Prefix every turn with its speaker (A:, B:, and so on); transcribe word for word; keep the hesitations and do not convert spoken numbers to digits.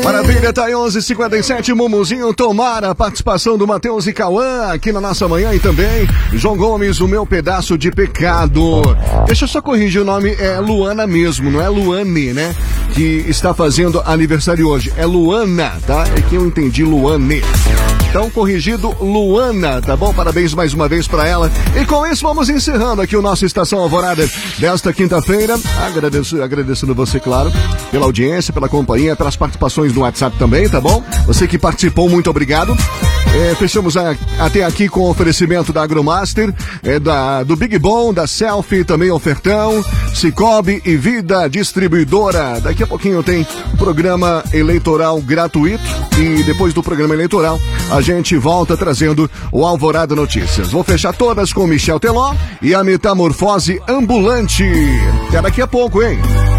A: Maravilha, tá aí onze e cinquenta e sete, Mumuzinho, tomara a participação do Matheus e Cauã aqui na nossa manhã e também João Gomes, o meu pedaço de pecado. Deixa eu só corrigir o nome, é Luana mesmo, não é Luane, né? Que está fazendo aniversário hoje, é Luana, tá? É que eu entendi, Luane. Então, corrigido, Luana, tá bom? Parabéns mais uma vez pra ela. E com isso, vamos encerrando aqui o nosso Estação Alvorada desta quinta-feira. Agradeço, agradecendo você, claro, pela audiência, pela companhia, pelas participações no WhatsApp também, tá bom? Você que participou, muito obrigado. É, fechamos a, até aqui com o oferecimento da Agromaster, é, da, do Big Bom, da Selfie, também Ofertão, Cicobi e Vida Distribuidora. Daqui a pouquinho tem programa eleitoral gratuito e depois do programa eleitoral a gente volta trazendo o Alvorada Notícias. Vou fechar todas com Michel Teló e a Metamorfose Ambulante. Até daqui a pouco, hein?